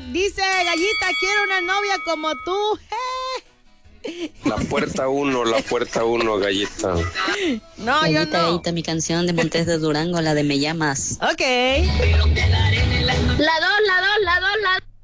Dice Gallita, quiero una novia como tú. La puerta uno, Gallita. No, Gallita, yo no. Gallita, mi canción de Montes de Durango, la de Me Llamas. Ok. La dos,